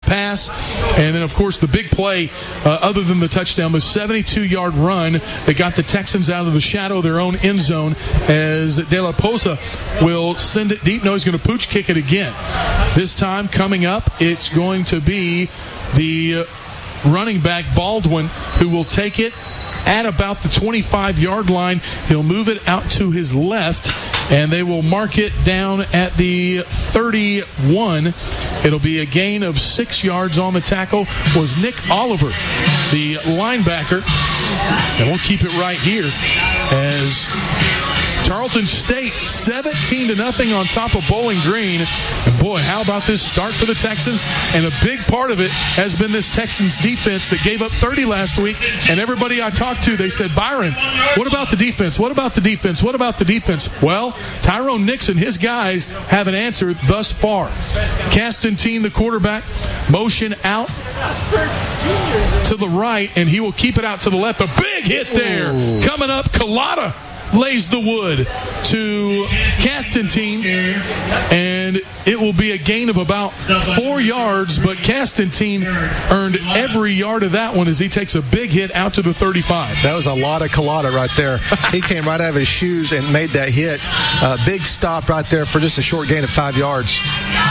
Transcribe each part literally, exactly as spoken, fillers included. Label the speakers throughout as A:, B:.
A: pass. And then, of course, the big play, uh, other than the touchdown, the seventy-two-yard run that got the Texans out of the shadow of their own end zone as De La Posa will send it deep. No, he's going to pooch kick it again. This time coming up, it's going to be the running back Baldwin who will take it at about the twenty-five-yard line. He'll move it out to his left, and they will mark it down at the thirty-one. It'll be a gain of six yards on the tackle. Was Nick Oliver, the linebacker. And we'll keep it right here as Tarleton State seventeen to nothing on top of Bowling Green. And boy, how about this start for the Texans? And a big part of it has been this Texans defense that gave up thirty last week. And everybody I talked to, they said, Byron, what about the defense? What about the defense? What about the defense? Well, Tyrone Nixon, his guys haven't answered thus far. Castantine, the quarterback, motion out to the right, and he will keep it out to the left. A big hit there. Ooh. Coming up, Collada lays the wood to Castantine, and it will be a gain of about four yards, but Castantine earned every yard of that one as he takes a big hit out to the thirty-five.
B: That was a lot of Collada right there. He came right out of his shoes and made that hit. A big stop right there for just a short gain of five yards.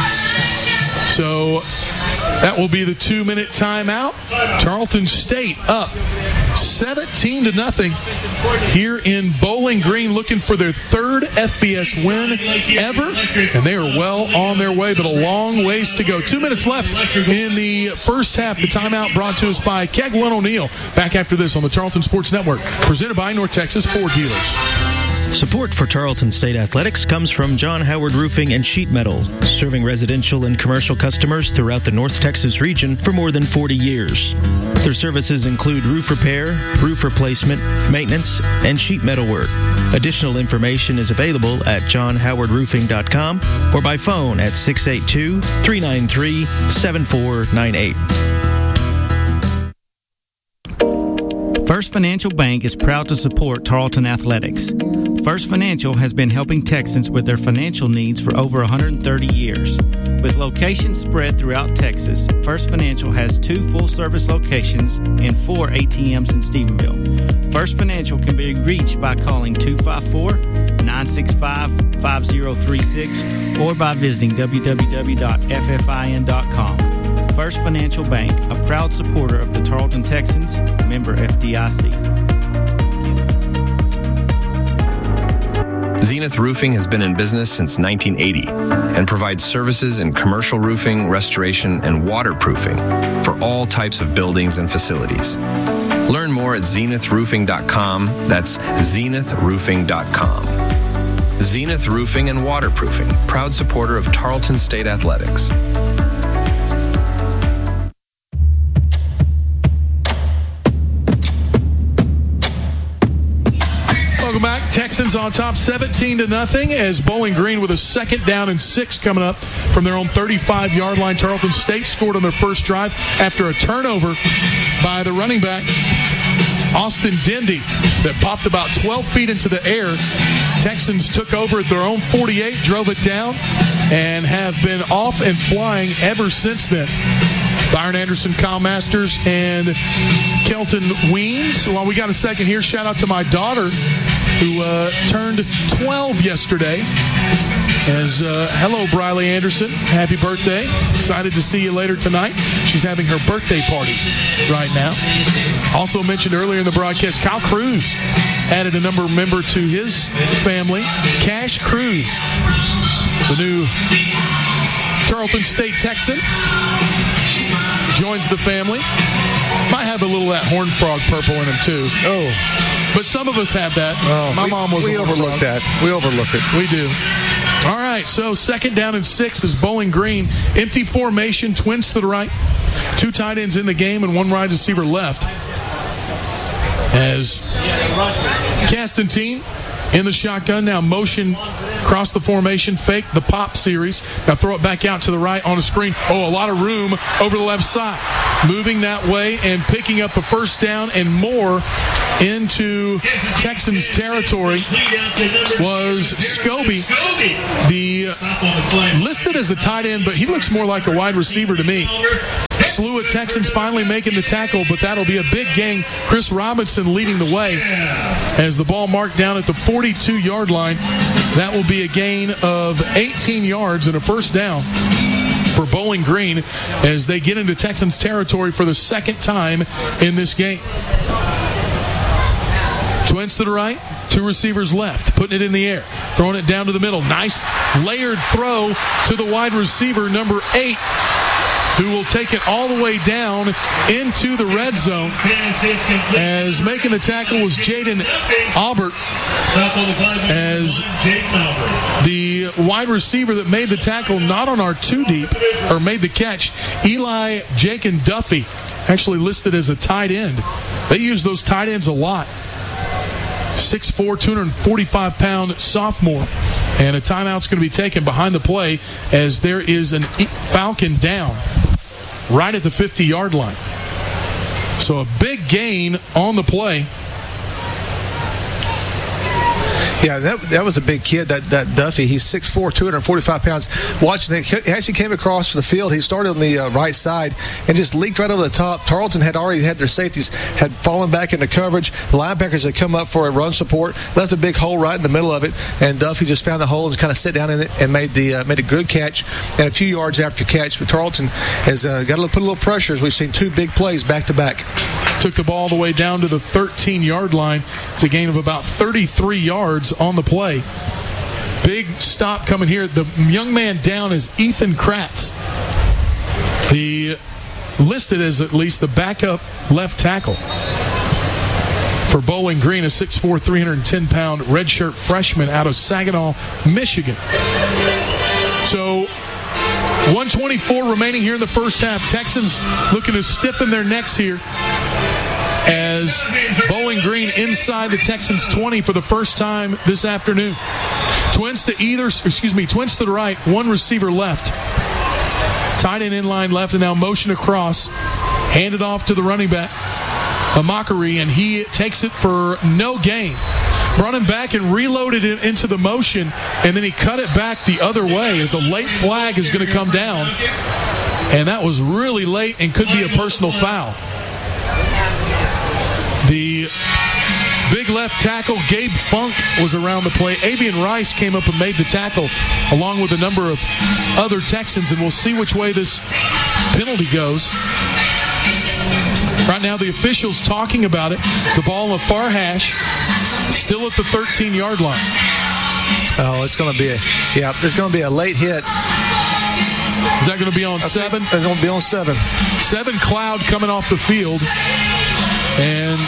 A: So that will be the two-minute timeout. Tarleton State up seventeen to nothing here in Bowling Green, looking for their third F B S win ever, and they are well on their way, but a long ways to go. Two minutes left in the first half. The timeout brought to us by Kegwin O'Neill. Back after this on the Tarleton Sports Network, presented by North Texas Ford Dealers.
C: Support for Tarleton State Athletics comes from John Howard Roofing and Sheet Metal, serving residential and commercial customers throughout the North Texas region for more than forty years. Their services include roof repair, roof replacement, maintenance, and sheet metal work. Additional information is available at john howard roofing dot com or by phone at six eight two, three nine three, seven four nine eight.
D: First Financial Bank is proud to support Tarleton Athletics. First Financial has been helping Texans with their financial needs for over one hundred thirty years. With locations spread throughout Texas, First Financial has two full-service locations and four A T Ms in Stephenville. First Financial can be reached by calling two five four, nine six five, five zero three six or by visiting w w w dot f f i n dot com. First Financial Bank, a proud supporter of the Tarleton Texans, member F D I C.
E: Zenith Roofing has been in business since nineteen eighty and provides services in commercial roofing, restoration, and waterproofing for all types of buildings and facilities. Learn more at zenith roofing dot com. That's zenith roofing dot com. Zenith Roofing and Waterproofing, proud supporter of Tarleton State Athletics.
A: Welcome back. Texans on top seventeen to nothing as Bowling Green with a second down and six coming up from their own thirty-five-yard line. Tarleton State scored on their first drive after a turnover by the running back, Austin Dendy, that popped about twelve feet into the air. Texans took over at their own forty-eight, drove it down, and have been off and flying ever since then. Byron Anderson, Kyle Masters, and Kelton Weems. While we got a second here, shout out to my daughter who uh, turned twelve yesterday. As uh, hello, Briley Anderson. Happy birthday. Excited to see you later tonight. She's having her birthday party right now. Also mentioned earlier in the broadcast, Kyle Cruz added a number member to his family. Cash Cruz, the new Tarleton State Texan, joins the family. Might have a little of that horned frog purple in him, too.
B: Oh.
A: But some of us have that.
B: Oh,
A: My
B: we,
A: mom was
B: We
A: a
B: overlook that. We overlook it.
A: We do. All right, so second down and six is Bowling Green. Empty formation, twins to the right. Two tight ends in the game and one wide receiver left. As Castantine in the shotgun, now motion across the formation, fake the pop series. Now throw it back out to the right on a screen. Oh, a lot of room over the left side. Moving that way and picking up a first down and more into Texans territory was Scobie, the listed as a tight end, but he looks more like a wide receiver to me. slew of Texans finally making the tackle, but that'll be a big gain. Chris Robinson leading the way as the ball marked down at the forty-two-yard line. That will be a gain of eighteen yards and a first down for Bowling Green as they get into Texans territory for the second time in this game. Twins to the right, two receivers left, putting it in the air, throwing it down to the middle. Nice layered throw to the wide receiver, number eight, who will take it all the way down into the red zone. As making the tackle was Jaden Albert, as the wide receiver that made the tackle, not on our two deep, or made the catch, Eli Jakin Duffy, actually listed as a tight end. They use those tight ends a lot. six foot four, two hundred forty-five pound sophomore. And a timeout's going to be taken behind the play as there is a Falcon down right at the fifty-yard line. So a big gain on the play.
B: Yeah, that that was a big kid, that, that Duffy. He's six foot four, two hundred forty-five pounds. Watching it, he actually came across the field. He started on the uh, right side and just leaked right over the top. Tarleton had already had their safeties, had fallen back into coverage. The linebackers had come up for a run support, left a big hole right in the middle of it, and Duffy just found the hole and kind of sat down in it and made the uh, made a good catch and a few yards after catch. But Tarleton has uh, got to put a little pressure as we've seen two big plays back to back.
A: Took the ball all the way down to the thirteen-yard line. It's a gain of about thirty-three yards on the play. Big stop coming here. The young man down is Ethan Kratz. The listed as at least the backup left tackle for Bowling Green, a six foot four, three hundred ten pound redshirt freshman out of Saginaw, Michigan. So one twenty-four remaining here in the first half. Texans looking to stiffen their necks here as Bowling Green inside the Texans twenty for the first time this afternoon. Twins to either, excuse me, twins to the right, one receiver left. Tight end in line left, and now motion across. Handed off to the running back, Amakari, and he takes it for no gain. Running back and reloaded it into the motion, and then he cut it back the other way as a late flag is going to come down. And that was really late and could be a personal foul. The big left tackle, Gabe Funk, was around the play. Avian Rice came up and made the tackle along with a number of other Texans, and we'll see which way this penalty goes. Right now the officials talking about it. It's the ball on the far hash, still at the thirteen-yard line.
B: Oh, it's going to be a, yeah, it's going to be a late hit.
A: Is that going to be on seven?
B: It's going to be on seven.
A: Seven Cloud coming off the field. And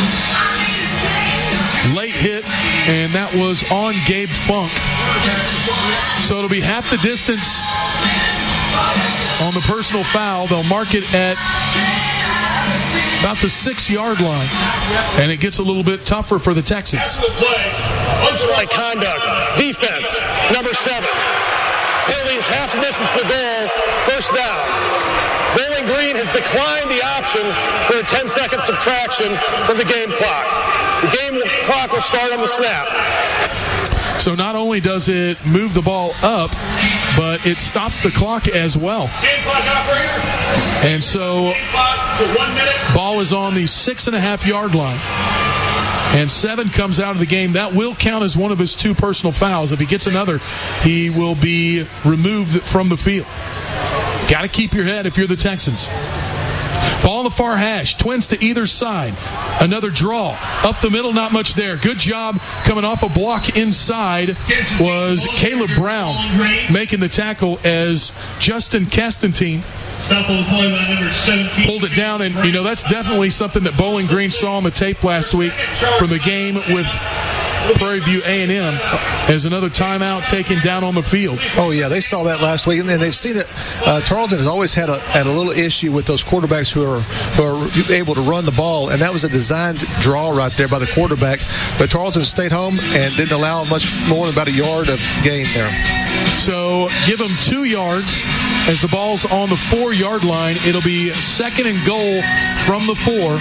A: late hit, and that was on Gabe Funk. So it'll be half the distance on the personal foul. They'll mark it at about the six-yard line, and it gets a little bit tougher for the Texans.
F: Like conduct, defense, number seven. Penalties half the distance to the goal, first down. Bowling Green has declined the option for a ten-second subtraction from the game clock. The game clock will start on the snap.
A: So not only does it move the ball up, but it stops the clock as well.
F: Game clock operator.
A: And so ball is on the six-and-a-half-yard line. And seven comes out of the game. That will count as one of his two personal fouls. If he gets another, he will be removed from the field. Got to keep your head if you're the Texans. Ball on the far hash. Twins to either side. Another draw. Up the middle, not much there. Good job coming off a block inside was Caleb Brown making the tackle as Justin Castantine pulled it down. And, you know, that's definitely something that Bowling Green saw on the tape last week from the game with Prairie View A and M as another timeout taken down on the field.
B: Oh, yeah, they saw that last week, and they've seen it. Uh, Tarleton has always had a, had a little issue with those quarterbacks who are, who are able to run the ball, and that was a designed draw right there by the quarterback. But Tarleton stayed home and didn't allow much more than about a yard of gain there.
A: So give them two yards as the ball's on the four-yard line. It'll be second and goal from the four.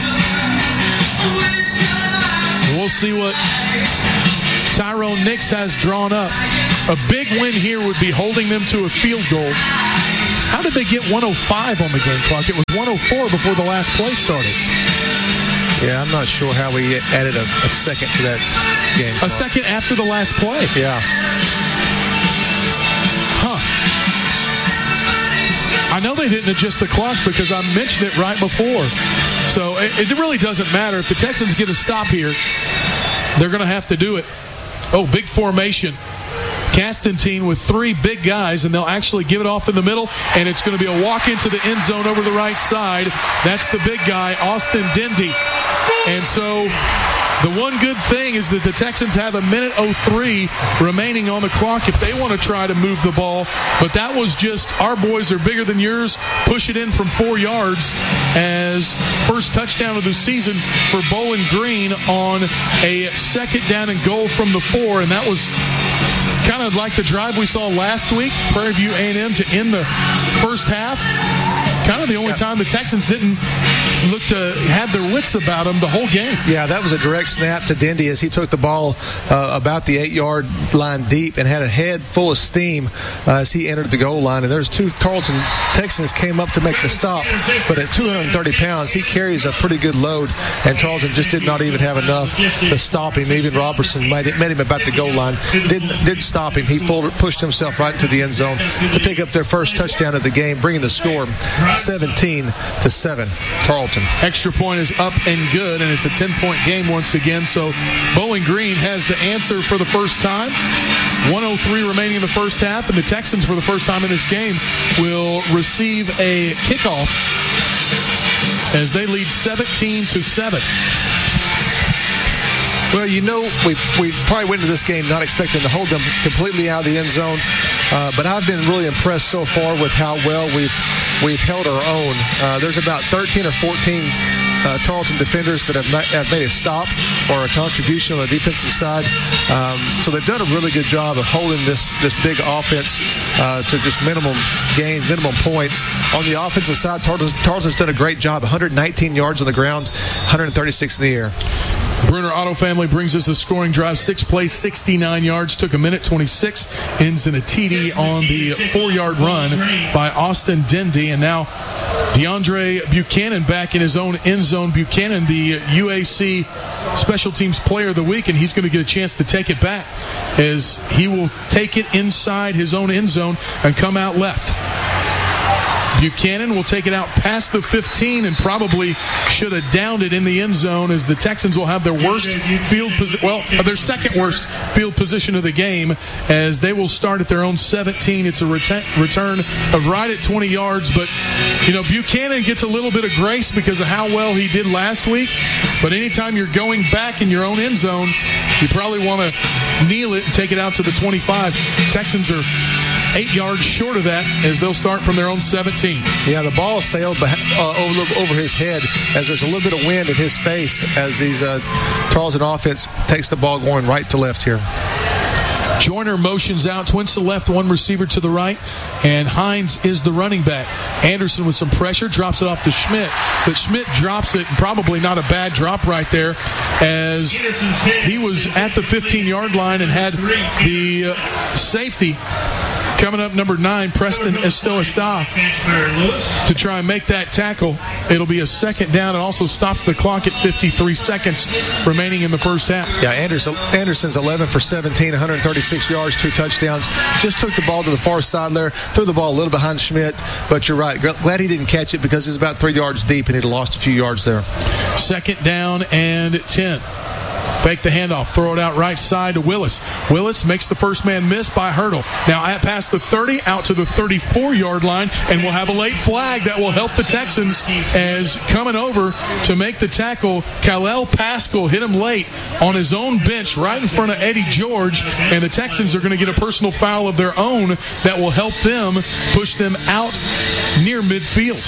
A: And we'll see what Tyrone Nix has drawn up. A big win here would be holding them to a field goal. how did they get one oh five on the game clock? It was one oh four before the last play started.
B: Yeah, I'm not sure how we added a, a second to that game clock.
A: A second after the last play.
B: Yeah.
A: Huh. I know they didn't adjust the clock because I mentioned it right before. So it, it really doesn't matter. If the Texans get a stop here, they're going to have to do it. Oh, big formation. Constantine with three big guys, and they'll actually give it off in the middle, and it's going to be a walk into the end zone over the right side. That's the big guy, Austin Dendy. And so the one good thing is that the Texans have a minute oh three remaining on the clock if they want to try to move the ball. But that was just, our boys are bigger than yours, push it in from four yards as first touchdown of the season for Bowling Green on a second down and goal from the four, and that was kind of like the drive we saw last week, Prairie View A and M to end the first half. Kind of the only time the Texans didn't look to have their wits about them the whole game.
B: Yeah, that was a direct snap to Dendy as he took the ball uh, about the eight-yard line deep and had a head full of steam uh, as he entered the goal line. And there's two Tarleton Texans came up to make the stop, but at two hundred thirty pounds, he carries a pretty good load, and Tarleton just did not even have enough to stop him. Even Robertson met him about the goal line. Didn't didn't stop him. He folded, pushed himself right into the end zone to pick up their first touchdown of the game, bringing the score seventeen to seven. Tarleton.
A: Extra point is up and good, and it's a ten-point game once again. So Bowling Green has the answer for the first time. one oh three remaining in the first half, and the Texans, for the first time in this game, will receive a kickoff as they lead seventeen to seven.
B: Well, you know, we we probably went into this game not expecting to hold them completely out of the end zone, uh, but I've been really impressed so far with how well we've we've held our own. Uh, there's about thirteen or fourteen uh, Tarleton defenders that have, ma- have made a stop or a contribution on the defensive side. Um, so they've done a really good job of holding this this big offense uh, to just minimum gain, minimum points. On the offensive side, Tarleton's, Tarleton's done a great job. one hundred nineteen yards on the ground, one hundred thirty-six in the air.
A: Bruner Auto Family brings us a scoring drive. Six plays, sixty-nine yards. Took a minute twenty-six. Ends in a T D on the four-yard run by Austin Dendy. And now DeAndre Buchanan back in his own end zone. Buchanan, the U A C Special Teams Player of the Week, and he's going to get a chance to take it back as he will take it inside his own end zone and come out left. Buchanan will take it out past the fifteen and probably should have downed it in the end zone, as the Texans will have their worst field position, well, their second worst field position of the game, as they will start at their own seventeen. It's a ret- return of right at twenty yards, but, you know, Buchanan gets a little bit of grace because of how well he did last week, but anytime you're going back in your own end zone, you probably want to kneel it and take it out to the twenty-five. Texans are eight yards short of that as they'll start from their own seventeen.
B: Yeah, the ball sailed uh, over, over his head as there's a little bit of wind in his face as these uh, Tarleton offense takes the ball going right to left here.
A: Joyner motions out, twins to the left, one receiver to the right, and Hines is the running back. Anderson with some pressure, drops it off to Schmidt, but Schmidt drops it, probably not a bad drop right there, as he was at the fifteen-yard line and had the uh, safety coming up, number nine, Preston Estoesta, to try and make that tackle. It'll be a second down. It also stops the clock at fifty-three seconds remaining in the first half.
B: Yeah, Anderson, Anderson's eleven for seventeen, one hundred thirty-six yards, two touchdowns. Just took the ball to the far side there, threw the ball a little behind Schmidt, but you're right. Glad he didn't catch it because it's about three yards deep and he'd lost a few yards there.
A: Second down and ten. Fake the handoff, throw it out right side to Willis. Willis makes the first man miss by Hurdle. Now at past the thirty, out to the thirty-four-yard line, and we'll have a late flag that will help the Texans, as coming over to make the tackle, Khalil Pascal hit him late on his own bench right in front of Eddie George, and the Texans are going to get a personal foul of their own that will help them push them out near midfield.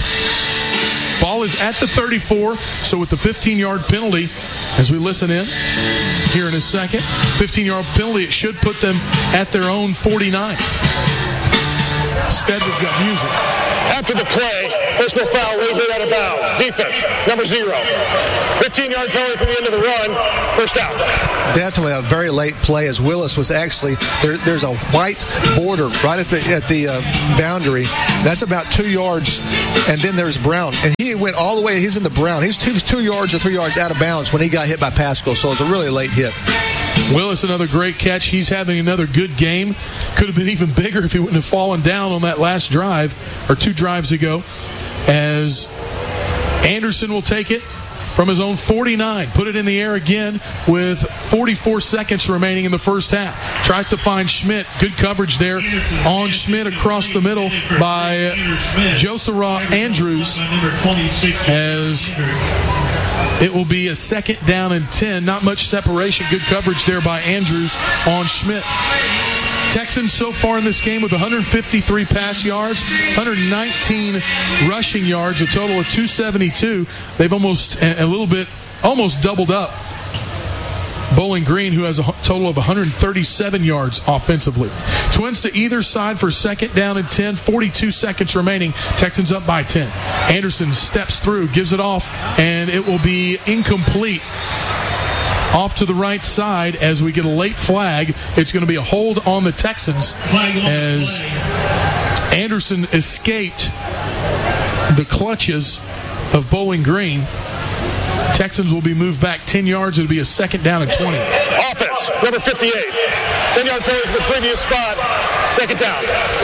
A: Ball is at the thirty-four, so with the fifteen-yard penalty, as we listen in here in a second, fifteen-yard penalty, it should put them at their own forty-nine. Instead, we've got music.
F: After the play, Personal foul, way hit out of bounds. Defense, number zero. fifteen-yard penalty from the end of the run. First down.
B: Definitely a very late play, as Willis was actually there, there's a white border right at the at the uh, boundary. That's about two yards, and then there's Brown, and he went all the way. He's in the Brown. He's two, two yards or three yards out of bounds when he got hit by Pascal. So it's a really late hit.
A: Willis, another great catch. He's having another good game. Could have been even bigger if he wouldn't have fallen down on that last drive or two drives ago. As Anderson will take it from his own forty-nine, put it in the air again with forty-four seconds remaining in the first half. Tries to find Schmidt. Good coverage there on Schmidt across the middle by Josara Andrews, as it will be a second down and ten. Not much separation. Good coverage there by Andrews on Schmidt. Texans so far in this game with one hundred fifty-three pass yards, one hundred nineteen rushing yards, a total of two seventy-two. They've almost a little bit, almost doubled up Bowling Green, who has a total of one hundred thirty-seven yards offensively. Twins to either side for second down and ten, forty-two seconds remaining. Texans up by ten. Anderson steps through, gives it off, and it will be incomplete. Off to the right side as we get a late flag. It's going to be a hold on the Texans as Anderson escaped the clutches of Bowling Green. Texans will be moved back ten yards. It'll be a second down and twenty.
F: Offense, number fifty-eight. ten-yard penalty from the previous spot. Second down.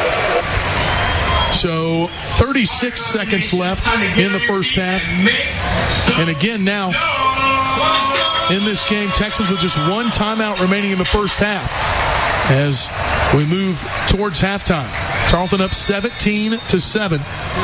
A: So thirty-six seconds left in the first half. And again now, in this game, Texans with just one timeout remaining in the first half as we move towards halftime. Tarleton up seventeen to seven.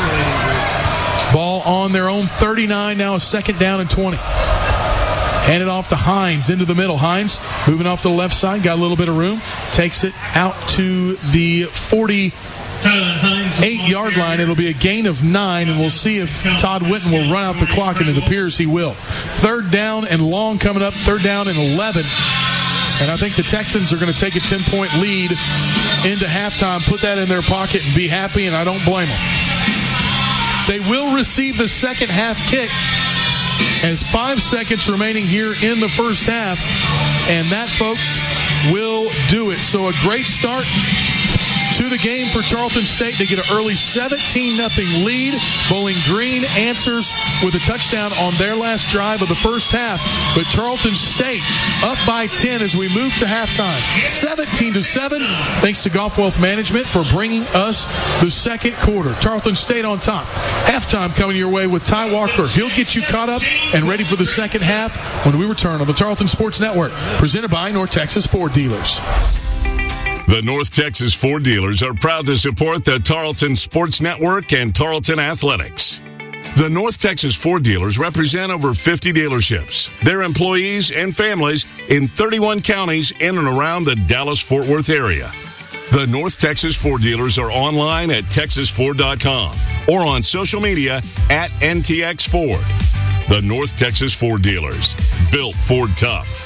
A: Ball on their own thirty-nine, now a second down and twenty. Handed off to Hines into the middle. Hines moving off to the left side, got a little bit of room, takes it out to the forty-eight-yard line. It'll be a gain of nine, and we'll see if Todd Witten will run out the clock, and it appears he will. Third down and long coming up, third down and eleven. And I think the Texans are going to take a ten-point lead into halftime, put that in their pocket, and be happy, and I don't blame them. They will receive the second half kick as five seconds remaining here in the first half, and that, folks, will do it. So a great start to the game for Tarleton State. They get an early seventeen nothing lead. Bowling Green answers with a touchdown on their last drive of the first half. But Tarleton State up by ten as we move to halftime. seventeen to seven, thanks to Goff Wealth Management for bringing us the second quarter. Tarleton State on top. Halftime coming your way with Ty Walker. He'll get you caught up and ready for the second half when we return on the Tarleton Sports Network, presented by North Texas Ford Dealers.
G: The North Texas Ford Dealers are proud to support the Tarleton Sports Network and Tarleton Athletics. The North Texas Ford Dealers represent over fifty dealerships, their employees and families in thirty-one counties in and around the Dallas-Fort Worth area. The North Texas Ford Dealers are online at texas ford dot com or on social media at N T X Ford. The North Texas Ford Dealers, built Ford tough.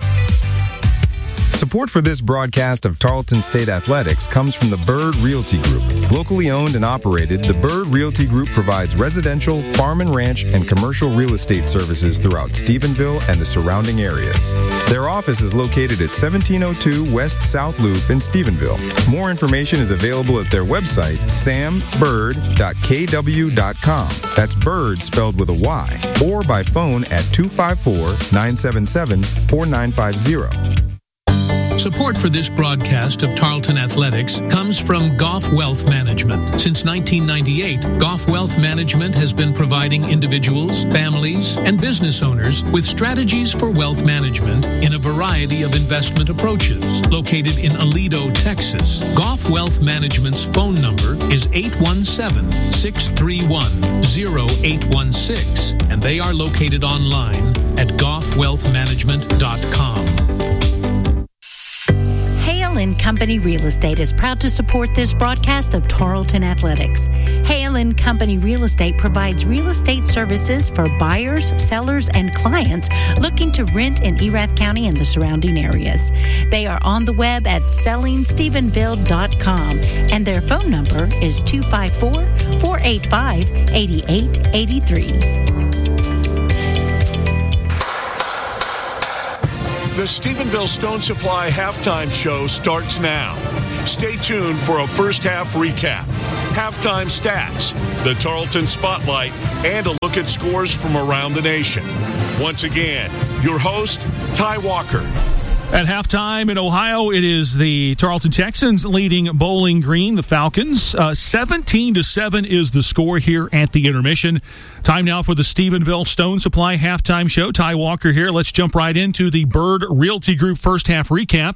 H: Support for this broadcast of Tarleton State Athletics comes from the Bird Realty Group. Locally owned and operated, the Bird Realty Group provides residential, farm and ranch, and commercial real estate services throughout Stephenville and the surrounding areas. Their office is located at seventeen oh two West South Loop in Stephenville. More information is available at their website, sam bird dot k w dot com. That's Bird spelled with a Y. Or by phone at two five four, nine seven seven, four nine five zero.
I: Support for this broadcast of Tarleton Athletics comes from Goff Wealth Management. Since nineteen ninety-eight, Goff Wealth Management has been providing individuals, families, and business owners with strategies for wealth management in a variety of investment approaches. Located in Aledo, Texas, Goff Wealth Management's phone number is eight one seven, six three one, zero eight one six, and they are located online at goff wealth management dot com.
J: and Company Real Estate is proud to support this broadcast of Tarleton Athletics. Hale and Company Real Estate provides real estate services for buyers, sellers, and clients looking to rent in Erath County and the surrounding areas. They are on the web at selling stephenville dot com, and their phone number is two five four, four eight five, eight eight eight three.
K: The Stephenville Stone Supply halftime show starts now. Stay tuned for a first half recap, halftime stats, the Tarleton Spotlight, and a look at scores from around the nation. Once again, your host, Ty Walker.
L: At halftime in Ohio, it is the Tarleton Texans leading Bowling Green, the Falcons. Uh, seventeen to seven is the score here at the intermission. Time now for the Stephenville Stone Supply halftime show. Ty Walker here. Let's jump right into the Bird Realty Group first half recap.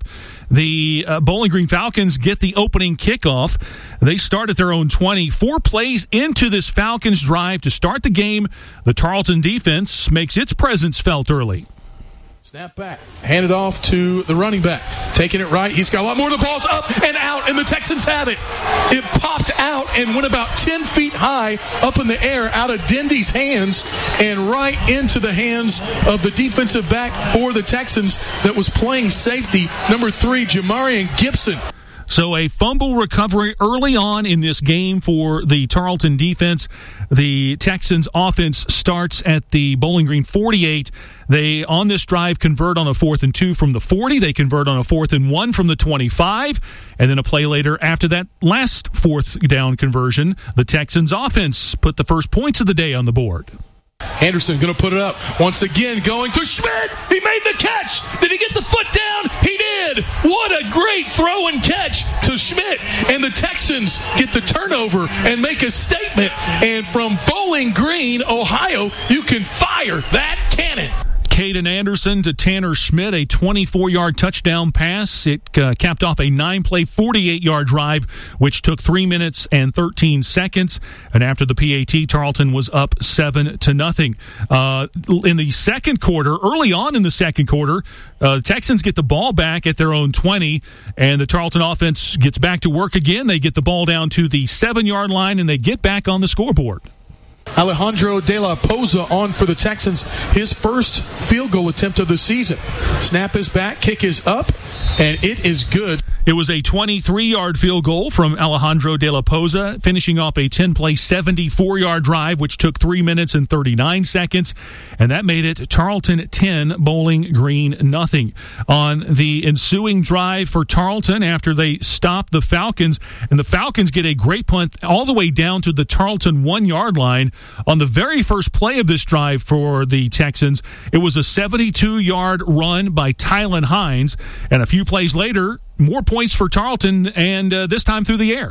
L: The uh, Bowling Green Falcons get the opening kickoff. They start at their own twenty. Four plays into this Falcons drive to start the game. The Tarleton defense makes its presence felt early.
A: Snap back, hand it off to the running back, taking it right. He's got a lot more. The ball's up and out, and the Texans have it. It popped out and went about ten feet high up in the air out of Dendy's hands and right into the hands of the defensive back for the Texans that was playing safety, number three, Jamarian Gibson.
L: So a fumble recovery early on in this game for the Tarleton defense. The Texans offense starts at the Bowling Green forty-eight. They, on this drive, convert on a fourth and two from the forty. They convert on a fourth and one from the twenty-five. And then a play later after that last fourth down conversion, the Texans offense put the first points of the day on the board.
A: Anderson going to put it up. Once again, going to Schmidt. He made the catch. Did he get the foot down? He did. What a great throw and catch to Schmidt. And the Texans get the turnover and make a statement. And from Bowling Green, Ohio, you can fire that cannon.
L: Caden Anderson to Tanner Schmidt, a twenty-four-yard touchdown pass. It uh, capped off a nine-play, forty-eight-yard drive, which took three minutes and thirteen seconds. And after the P A T, Tarleton was up seven to nothing. Uh, in the second quarter, early on in the second quarter, uh, the Texans get the ball back at their own twenty, and the Tarleton offense gets back to work again. They get the ball down to the seven-yard line, and they get back on the scoreboard.
A: Alejandro De La Poza on for the Texans, his first field goal attempt of the season. Snap is back, kick is up, and it is good.
L: It was a twenty-three-yard field goal from Alejandro De La Poza, finishing off a ten-play, seventy-four-yard drive, which took three minutes and thirty-nine seconds, and that made it Tarleton ten, Bowling Green nothing. On the ensuing drive for Tarleton, after they stop the Falcons, and the Falcons get a great punt all the way down to the Tarleton one-yard line. On the very first play of this drive for the Texans, it was a seventy-two-yard run by Tylen Hines, and a few plays later, more points for Tarleton, and uh, this time through the air.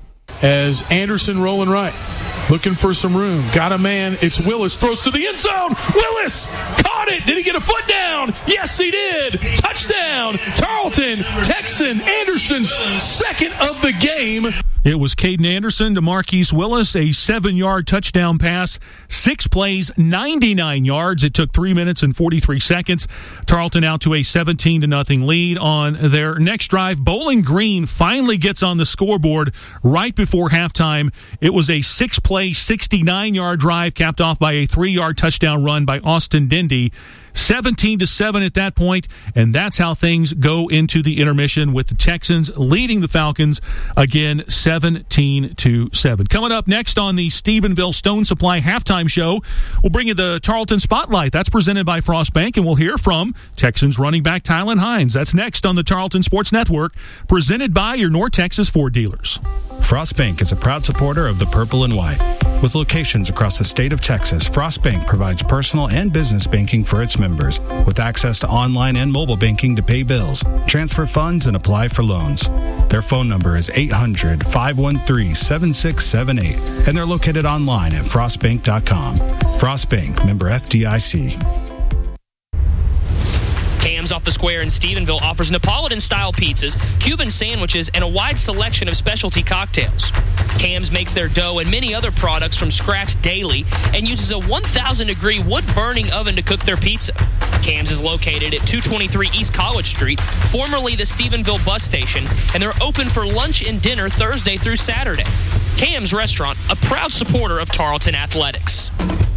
A: As Anderson rolling right, looking for some room. Got a man. It's Willis. Throws to the end zone. Willis caught it. Did he get a foot down? Yes, he did. Touchdown. Tarleton. Texan Anderson's second of the game.
L: It was Caden Anderson to Marquise Willis, a seven-yard touchdown pass, six plays, ninety-nine yards. It took three minutes and forty-three seconds. Tarleton out to a seventeen to nothing lead on their next drive. Bowling Green finally gets on the scoreboard right before halftime. It was a six-play, sixty-nine-yard drive capped off by a three-yard touchdown run by Austin Dendy. seventeen to seven at that point, and that's how things go into the intermission with the Texans leading the Falcons again seventeen to seven. Coming up next on the Stephenville Stone Supply halftime show, we'll bring you the Tarleton Spotlight. That's presented by Frost Bank, and we'll hear from Texans running back Tylen Hines. That's next on the Tarleton Sports Network, presented by your North Texas Ford dealers.
M: Frost Bank is a proud supporter of the Purple and White. With locations across the state of Texas, Frost Bank provides personal and business banking for its members, with access to online and mobile banking to pay bills, transfer funds, and apply for loans. Their phone number is eight hundred, five one three, seven six seven eight, and they're located online at frost bank dot com. Frost Bank, member F D I C.
N: Cam's Off the Square in Stephenville offers Neapolitan-style pizzas, Cuban sandwiches, and a wide selection of specialty cocktails. Cam's makes their dough and many other products from scratch daily and uses a one thousand degree wood-burning oven to cook their pizza. Cam's is located at two twenty-three East College Street, formerly the Stephenville bus station, and they're open for lunch and dinner Thursday through Saturday. Cam's Restaurant, a proud supporter of Tarleton Athletics.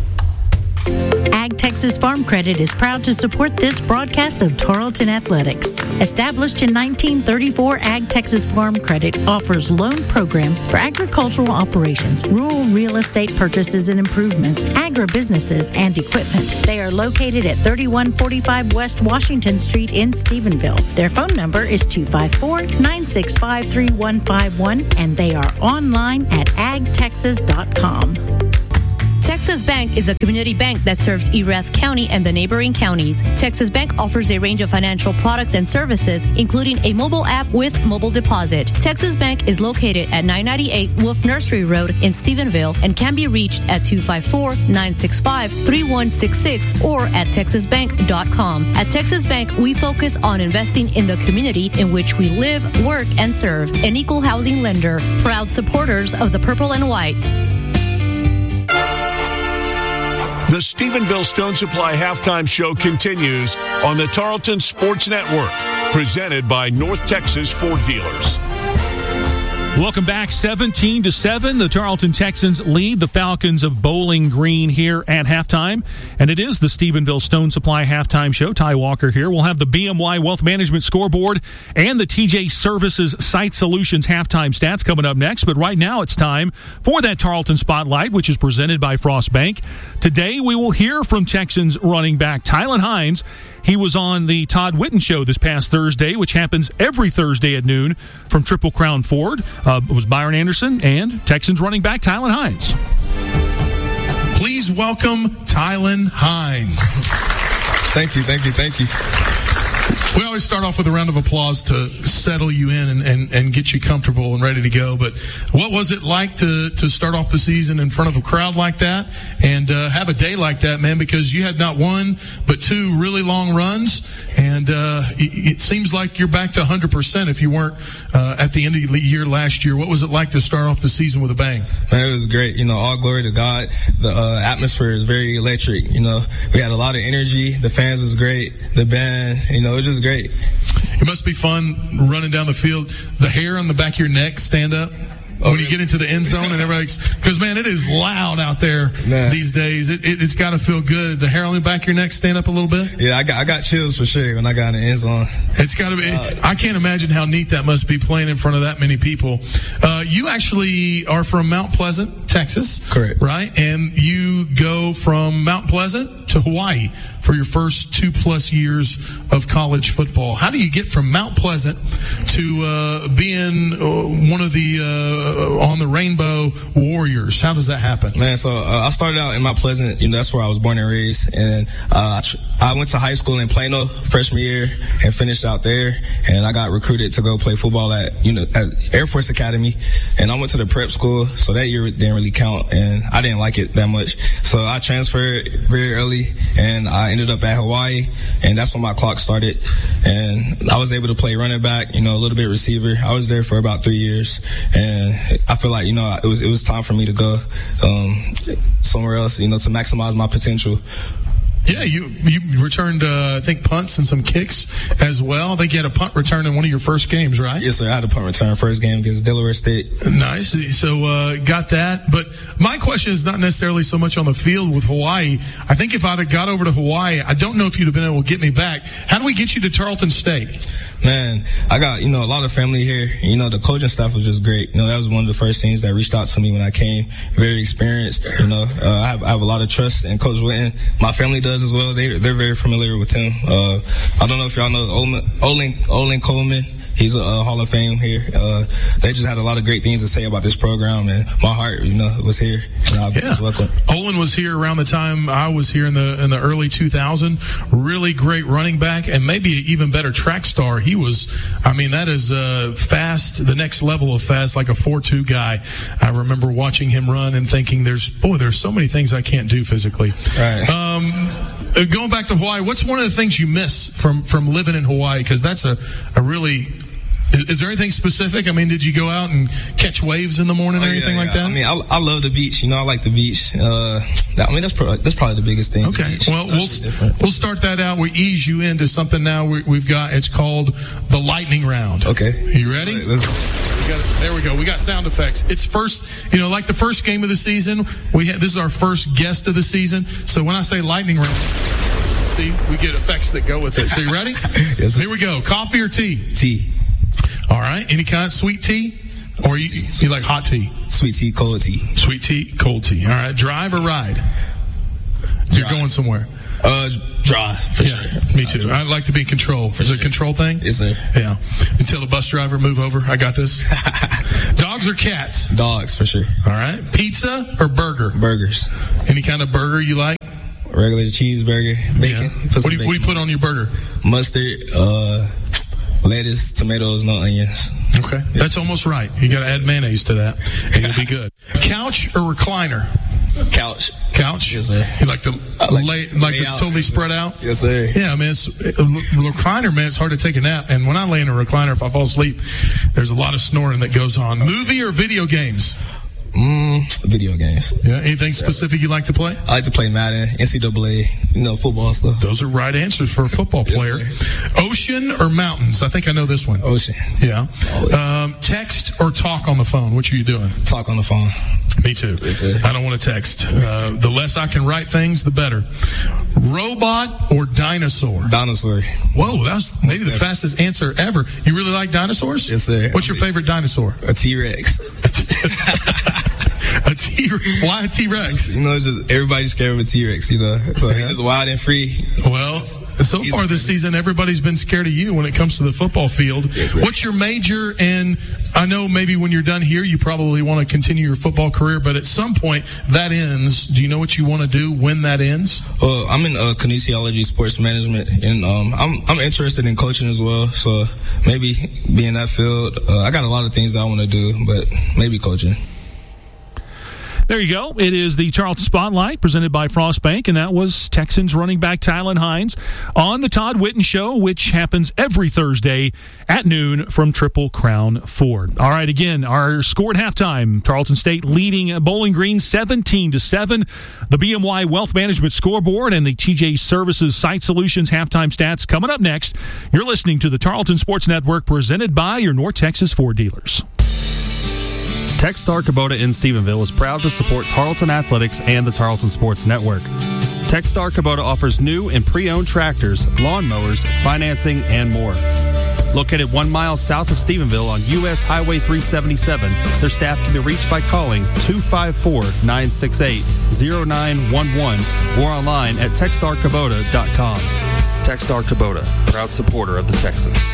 J: Ag Texas Farm Credit is proud to support this broadcast of Tarleton Athletics. Established in nineteen thirty-four, Ag Texas Farm Credit offers loan programs for agricultural operations, rural real estate purchases and improvements, agribusinesses, and equipment. They are located at thirty-one forty-five West Washington Street in Stephenville. Their phone number is two five four, nine six five, three one five one, and they are online at ag texas dot com.
O: Texas Bank is a community bank that serves Erath County and the neighboring counties. Texas Bank offers a range of financial products and services, including a mobile app with mobile deposit. Texas Bank is located at nine ninety-eight Wolf Nursery Road in Stephenville and can be reached at two five four, nine six five, three one six six or at texas bank dot com. At Texas Bank, we focus on investing in the community in which we live, work, and serve. An equal housing lender. Proud supporters of the Purple and White.
K: The Stephenville Stone Supply Halftime Show continues on the Tarleton Sports Network, presented by North Texas Ford Dealers.
L: Welcome back, seventeen to seven. The Tarleton Texans lead the Falcons of Bowling Green here at halftime. And it is the Stephenville Stone Supply Halftime Show. Ty Walker here. We'll have the B M Y Wealth Management Scoreboard and the T J Services Site Solutions Halftime Stats coming up next. But right now it's time for that Tarleton Spotlight, which is presented by Frost Bank. Today we will hear from Texans running back Tylan Hines. He was on the Todd Whitten Show this past Thursday, which happens every Thursday at noon from Triple Crown Ford. Uh, it was Byron Anderson and Texans running back Tylan Hines.
A: Please welcome Tylan Hines.
P: Thank you, thank you, thank you.
A: We always start off with a round of applause to settle you in and, and, and get you comfortable and ready to go. But what was it like to, to start off the season in front of a crowd like that and uh, have a day like that, man? Because you had not one but two really long runs, and uh, it, it seems like you're back to one hundred percent if you weren't uh, at the end of the year last year. What was it like to start off the season with a bang?
P: Man, it was great. You know, all glory to God. The uh, atmosphere is very electric. You know, we had a lot of energy. The fans was great. The band, you know, it was just great.
A: It must be fun running down the field. The hair on the back of your neck stand up
P: oh,
A: when you get into the end zone and everybody's, because man, it is loud out there man. these days. It, it, it's got to feel good. The hair on the back of your neck stand up a little bit.
P: Yeah, I got I got chills for sure when I got in the end zone.
A: It's got to be. Uh, I can't imagine how neat that must be playing in front of that many people. Uh, you actually are from Mount Pleasant, Texas,
P: correct?
A: Right, and you go from Mount Pleasant to Hawaii for your first two plus years of college football. How do you get from Mount Pleasant to uh, being uh, one of the uh, on the Rainbow Warriors? How does that happen?
P: Man, so uh, I started out in Mount Pleasant. You know, that's where I was born and raised. And uh, I went to high school in Plano freshman year and finished out there. And I got recruited to go play football at you know at Air Force Academy. And I went to the prep school, so that year didn't really count. And I didn't like it that much, so I transferred very early, and I ended up at Hawaii, and that's when my clock started. And I was able to play running back, you know, a little bit receiver. I was there for about three years, and I feel like, you know, it was it was time for me to go um, somewhere else, you know, to maximize my potential.
A: Yeah, you you returned, uh, I think, punts and some kicks as well. I think you had a punt return in one of your first games, right?
P: Yes, sir. I had a punt return first game against Delaware State.
A: Nice. So uh, got that. But my question is not necessarily so much on the field with Hawaii. I think if I'd have got over to Hawaii, I don't know if you'd have been able to get me back. How do we get you to Tarleton State?
P: Man, I got, you know, a lot of family here. You know, the coaching staff was just great. You know, that was one of the first teams that reached out to me when I came. Very experienced. You know, uh, I have I have a lot of trust in Coach Whitten. My family does as well. They they're very familiar with him. Uh, I don't know if y'all know Olin Olin, Olin Coleman. He's a, a Hall of Fame here. Uh, they just had a lot of great things to say about this program, and my heart, you know, was here. And I
A: yeah.
P: was welcome.
A: Olin was here around the time I was here in the in the early two thousands. Really great running back, and maybe an even better track star. He was, I mean, that is uh, fast, the next level of fast, like a four two guy. I remember watching him run and thinking, "There's boy, there's so many things I can't do physically."
P: Right.
A: Um, going back to Hawaii, what's one of the things you miss from from living in Hawaii? Because that's a a really Is, is there anything specific? I mean, did you go out and catch waves in the morning or
P: oh, yeah,
A: anything
P: yeah.
A: like that?
P: I mean, I, I love the beach. You know, I like the beach. Uh, I mean, that's probably, that's probably the biggest thing.
A: Okay. Well, we'll we'll start that out. We'll ease you into something now we, we've got. It's called the lightning round.
P: Okay.
A: You ready?
P: Right, let's go.
A: We got it. There we go. We got sound effects. It's first, you know, like the first game of the season. We had, this is our first guest of the season. So when I say lightning round, see, we get effects that go with it. So you ready?
P: Yes, sir.
A: Here we go. Coffee or tea?
P: Tea.
A: All right. Any kind of sweet tea? Or you,
P: tea,
A: you like hot tea?
P: Sweet tea, cold tea.
A: Sweet tea, cold tea. All right. Drive or ride? You're
P: Drive.
A: Going somewhere.
P: Uh, drive, for
A: yeah,
P: sure.
A: Me too. I like to be in control. For Is sure. it a control thing?
P: Yes, sir.
A: Yeah. You tell the bus driver, move over. I got this. Dogs or cats?
P: Dogs, for sure.
A: All right. Pizza or burger?
P: Burgers.
A: Any kind of burger you like?
P: Regular cheeseburger, bacon.
A: Yeah. What, do you, what do you put on your burger?
P: Mustard, uh, lettuce, tomatoes, no onions.
A: Okay. Yeah. That's almost right. You got to add mayonnaise to that, and you'll be good. Couch or recliner?
P: Couch.
A: Couch?
P: Yes, sir.
A: You like to
P: like,
A: lay, like
P: lay
A: it's
P: out.
A: totally spread out?
P: Yes, sir.
A: Yeah, I mean, it's, a recliner, man, it's hard to take a nap. And when I lay in a recliner, if I fall asleep, there's a lot of snoring that goes on. Movie or video games?
P: Mm, video games.
A: Yeah. Anything specific you like to play?
P: I like to play Madden, N C double A, you know, football stuff.
A: Those are right answers for a football player. Yes, Ocean or mountains? I think I know this one.
P: Ocean.
A: Yeah. Um, text or talk on the phone? What are you doing?
P: Talk on the phone.
A: Me too.
P: Yes, sir.
A: I don't want to text. Uh, the less I can write things, the better. Robot or dinosaur?
P: Dinosaur.
A: Whoa, that's maybe the fastest answer ever. You really like dinosaurs?
P: Yes, sir.
A: What's your favorite dinosaur?
P: A T-Rex.
A: A T. Why a T-Rex?
P: You know, it's just everybody's scared of a T-Rex. You know, so he's just wild and free.
A: Well, so far this season, everybody's been scared of you when it comes to the football field.
P: Yes,
A: what's your major? And I know maybe when you're done here, you probably want to continue your football career, but at some point that ends. Do you know what you want to do when that ends?
P: Well, I'm in uh, kinesiology, sports management, and um, I'm I'm interested in coaching as well. So maybe be in that field. Uh, I got a lot of things I want to do, but maybe coaching.
L: There you go. It is the Tarleton Spotlight presented by Frost Bank, and that was Texans running back Tylan Hines on the Todd Whitten Show, which happens every Thursday at noon from Triple Crown Ford. All right, again, our score at halftime, Tarleton State leading Bowling Green seventeen to seven. The B M Y Wealth Management scoreboard and the T J Services Site Solutions halftime stats coming up next. You're listening to the Tarleton Sports Network presented by your North Texas Ford dealers.
Q: Techstar Kubota in Stephenville is proud to support Tarleton Athletics and the Tarleton Sports Network. Techstar Kubota offers new and pre-owned tractors, lawnmowers, financing, and more. Located one mile south of Stephenville on U S Highway three seventy-seven, their staff can be reached by calling two five four, nine six eight, zero nine one one or online at techstar kubota dot com.
E: Techstar Kubota, proud supporter of the Texans.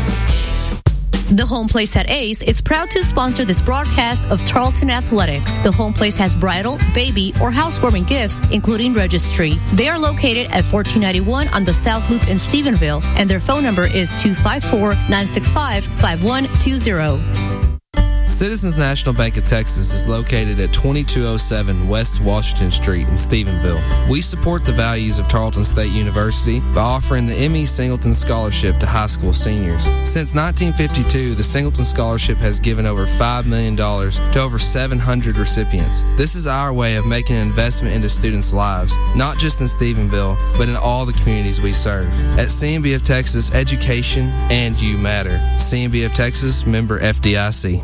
O: The Home Place at Ace is proud to sponsor this broadcast of Tarleton Athletics. The Home Place has bridal, baby, or housewarming gifts, including registry. They are located at fourteen ninety-one on the South Loop in Stephenville, and their phone number is two five four, nine six five, five one two zero.
R: Citizens National Bank of Texas is located at twenty-two oh seven West Washington Street in Stephenville. We support the values of Tarleton State University by offering the M E Singleton Scholarship to high school seniors. Since nineteen fifty-two, the Singleton Scholarship has given over five million dollars to over seven hundred recipients. This is our way of making an investment into students' lives, not just in Stephenville, but in all the communities we serve. At C M B of Texas, education and you matter. C M B of Texas, member F D I C.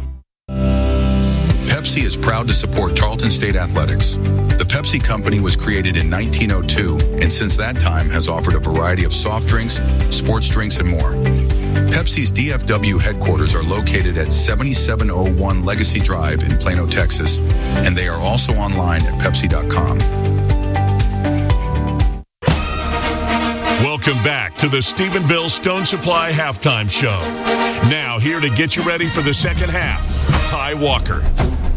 S: Pepsi is proud to support Tarleton State Athletics. The Pepsi Company was created in nineteen oh two and since that time has offered a variety of soft drinks, sports drinks, and more. Pepsi's D F W headquarters are located at seventy-seven oh one Legacy Drive in Plano, Texas, and they are also online at pepsi dot com.
K: Welcome back to the Stephenville Stone Supply Halftime Show. Now, here to get you ready for the second half, Ty Walker.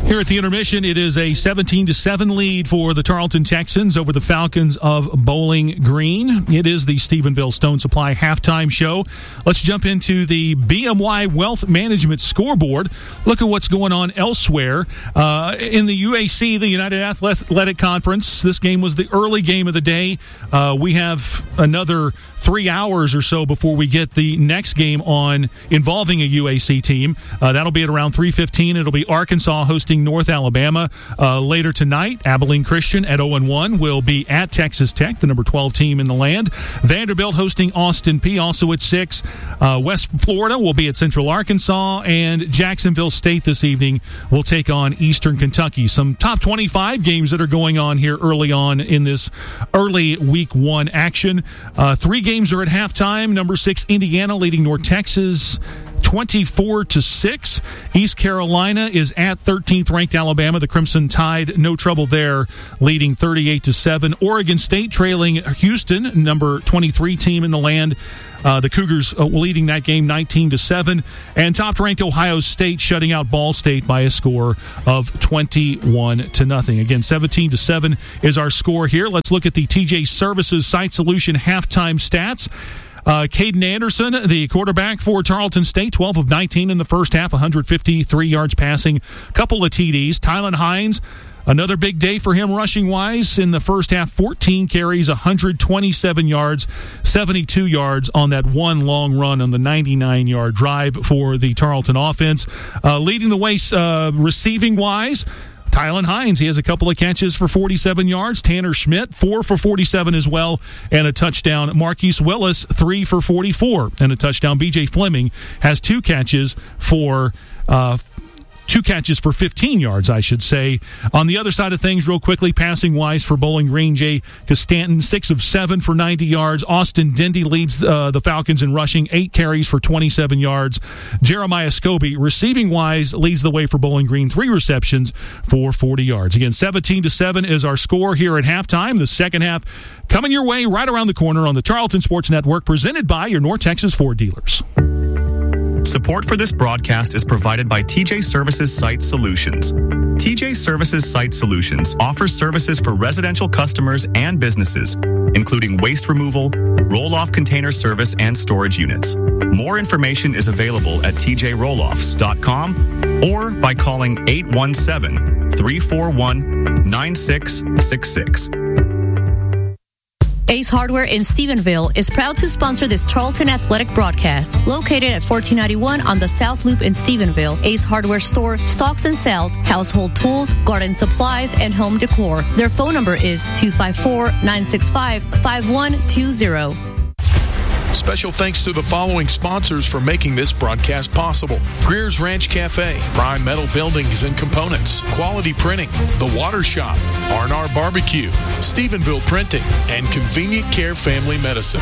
L: Here at the intermission, it is a seventeen to seven lead for the Tarleton Texans over the Falcons of Bowling Green. It is the Stephenville Stone Supply halftime show. Let's jump into the B M Y Wealth Management scoreboard. Look at what's going on elsewhere. Uh, in the U A C, the United Athletic Conference, this game was the early game of the day. Uh, we have another three hours or so before we get the next game on involving a U A C team. Uh, that'll be at around three fifteen. It'll be Arkansas hosting North Alabama. Uh, later tonight, Abilene Christian at oh and one will be at Texas Tech, the number twelve team in the land. Vanderbilt hosting Austin Peay, also at six. Uh, West Florida will be at Central Arkansas, and Jacksonville State this evening will take on Eastern Kentucky. Some top twenty-five games that are going on here early on in this early week one action. Uh, three games are at halftime. Number six, Indiana leading North Texas twenty-four to six. East Carolina is at thirteenth ranked Alabama. The Crimson Tide, no trouble there, leading thirty-eight to seven. Oregon State trailing Houston, number twenty-three team in the land. Uh, the Cougars uh, leading that game nineteen to seven. And top-ranked Ohio State shutting out Ball State by a score of twenty-one to nothing. Again, seventeen to seven is our score here. Let's look at the T J Services Site Solution halftime stats. Uh, Caden Anderson, the quarterback for Tarleton State, twelve of nineteen in the first half, one hundred fifty-three yards passing, couple of T Ds. Tylen Hines, another big day for him rushing-wise in the first half, fourteen carries, one hundred twenty-seven yards, seventy-two yards on that one long run on the ninety-nine yard drive for the Tarleton offense. Uh, leading the way uh, receiving-wise, Tylen Hines, he has a couple of catches for forty-seven yards. Tanner Schmidt, four for forty-seven as well, and a touchdown. Marquise Willis, three for forty-four, and a touchdown. B J Fleming has two catches for uh, Two catches for fifteen yards, I should say. On the other side of things, real quickly, passing-wise for Bowling Green, Jay Costanton, six of seven for ninety yards. Austin Dendy leads uh, the Falcons in rushing, eight carries for twenty-seven yards. Jeremiah Scobie, receiving-wise, leads the way for Bowling Green, three receptions for forty yards. Again, seventeen to seven is our score here at halftime. The second half coming your way right around the corner on the Tarleton Sports Network, presented by your North Texas Ford dealers.
T: Support for this broadcast is provided by T J Services Site Solutions. T J Services Site Solutions offers services for residential customers and businesses, including waste removal, roll-off container service, and storage units. More information is available at t j roll offs dot com or by calling eight one seven, three four one, nine six six six.
O: Ace Hardware in Stephenville is proud to sponsor this Tarleton Athletic broadcast. Located at fourteen ninety-one on the South Loop in Stephenville, Ace Hardware store stocks and sells household tools, garden supplies, and home decor. Their phone number is two five four, nine six five, five one two zero.
A: Special thanks to the following sponsors for making this broadcast possible: Greer's Ranch Cafe, Prime Metal Buildings and Components, Quality Printing, The Water Shop, R and R Barbecue, Stephenville Printing, and Convenient Care Family Medicine.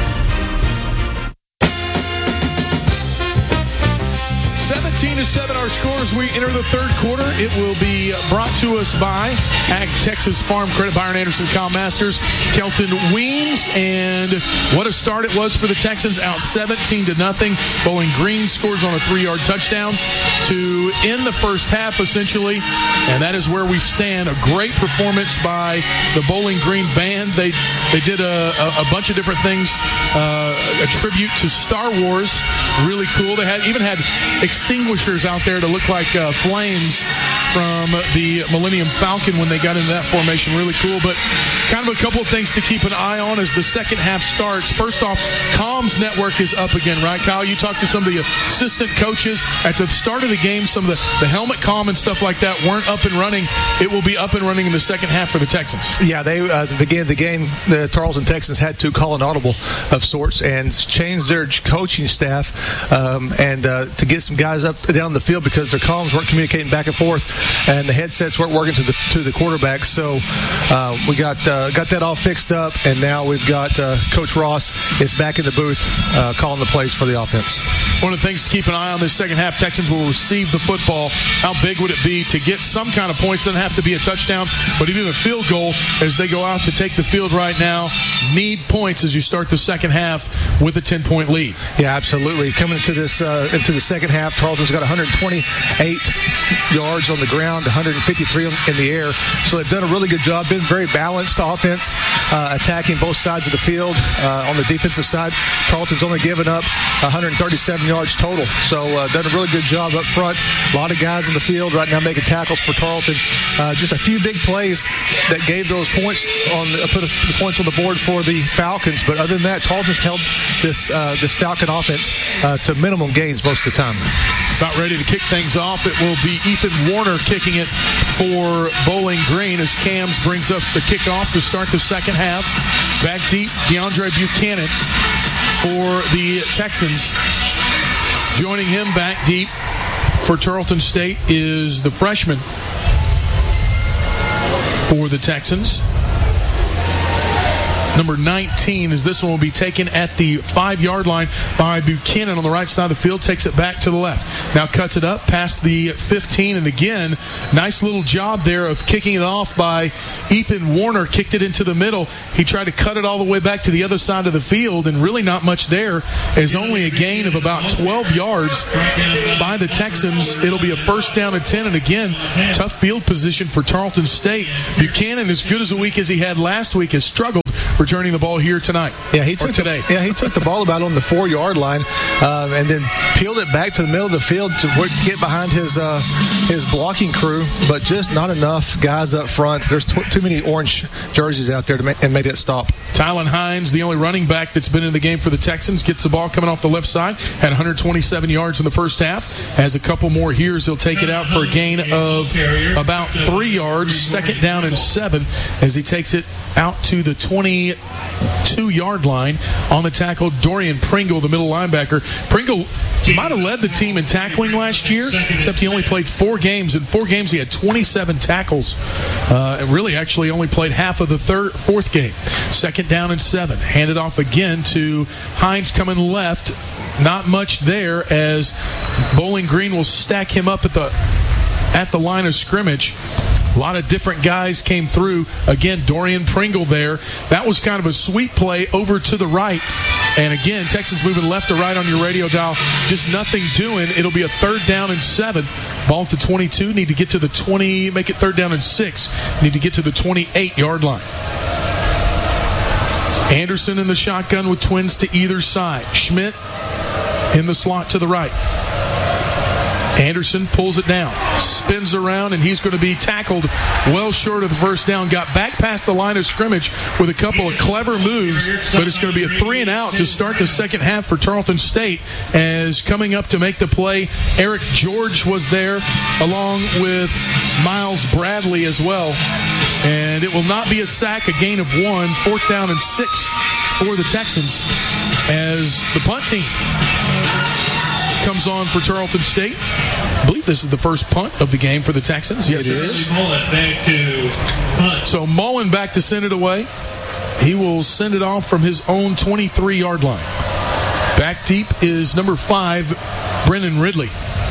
A: seventeen to seven our score as we enter the third quarter. It will be brought to us by Ag Texas Farm Credit, Byron Anderson, Kyle Masters, Kelton Weems, and what a start it was for the Texans, out seventeen to nothing. Bowling Green scores on a three-yard touchdown to end the first half, essentially, and that is where we stand. A great performance by the Bowling Green band. They they did a, a, a bunch of different things, uh, a tribute to Star Wars. Really cool. They had even had extinguishers out there to look like uh, flames from the Millennium Falcon when they got into that formation. Really cool. But kind of a couple of things to keep an eye on as the second half starts. First off, Comms Network is up again, right, Kyle? You talked to some of the assistant coaches at the start of the game. Some of the, the helmet comm and stuff like that weren't up and running. It will be up and running in the second half for the Texans.
B: Yeah, they uh, at the beginning of the game, the Tarleton Texans had to call an audible of sorts and change their coaching staff um, and uh, to get some guys up down the field because their comms weren't communicating back and forth, and the headsets weren't working to the to the quarterback. So uh, we got uh, got that all fixed up, and now we've got uh, Coach Ross is back in the booth uh, calling the plays for the offense.
A: One of the things to keep an eye on this second half, Texans will receive the football. How big would it be to get some kind of points? Doesn't have to be a touchdown, but even a field goal as they go out to take the field right now. Need points as you start the second half with a ten-point lead.
B: Yeah, absolutely. Coming into this uh, into the second half, Tarleton's got one hundred twenty-eight yards on the ground, one hundred fifty-three in the air. So they've done a really good job, been very balanced offense, uh, attacking both sides of the field. Uh, on the defensive side, Tarleton's only given up one hundred thirty-seven yards total. So uh, done a really good job up front. A lot of guys in the field right now making tackles for Tarleton. Uh, just a few big plays that gave those points on uh, put the points on the board for the Falcons. But other than that, Tarleton's held this uh, this Falcon offense uh, to minimum gains most of the time.
A: About ready to kick things off. It will be Ethan Warner kicking it for Bowling Green as Cams brings up the kickoff to start the second half. Back deep, DeAndre Buchanan for the Texans. Joining him back deep for Tarleton State is the freshman for the Texans. Number nineteen, as this one will be taken at the five-yard line by Buchanan on the right side of the field, takes it back to the left. Now cuts it up past the fifteen, and again, nice little job there of kicking it off by Ethan Warner. Kicked it into the middle. He tried to cut it all the way back to the other side of the field, and really not much there, as only a gain of about twelve yards by the Texans. It'll be a first down and ten, and again, tough field position for Tarleton State. Buchanan, as good as a week as he had last week, has struggled returning the ball here tonight.
B: Yeah, he took
A: today.
B: The, yeah, he took the ball about on the four-yard line, um, and then peeled it back to the middle of the field to work to get behind his uh, his blocking crew, but just not enough guys up front. There's t- too many orange jerseys out there to make, and made it stop.
A: Tylen Hines, the only running back that's been in the game for the Texans, gets the ball coming off the left side. Had one hundred twenty-seven yards in the first half. Has a couple more here as he'll take it out for a gain of about three yards. Second down and seven as he takes it out to the twenty-two-yard line. On the tackle, Dorian Pringle, the middle linebacker. Pringle might have led the team in tackling last year, except he only played four games. In four games, he had twenty-seven tackles. Uh, and really actually only played half of the third, fourth game. Second down and seven. Handed off again to Hines coming left. Not much there as Bowling Green will stack him up at the at the line of scrimmage. A lot of different guys came through. Again, Dorian Pringle there. That was kind of a sweep play over to the right. And again, Texans moving left to right on your radio dial. Just nothing doing. It'll be a third down and seven. Ball to twenty-two. Need to get to the twenty. Make it third down and six. Need to get to the twenty-eight-yard line. Anderson in the shotgun with twins to either side. Schmidt in the slot to the right. Anderson pulls it down, spins around, and he's going to be tackled well short of the first down. Got back past the line of scrimmage with a couple of clever moves, but it's going to be a three and out to start the second half for Tarleton State. As coming up to make the play, Eric George was there along with Miles Bradley as well. And it will not be a sack, a gain of one. Fourth down and six for the Texans as the punt team comes on for Tarleton State. I believe this is the first punt of the game for the Texans. Yes, it is. So Mullen back to send it away. He will send it off from his own twenty-three-yard line. Back deep is number five, Brennan Ridley.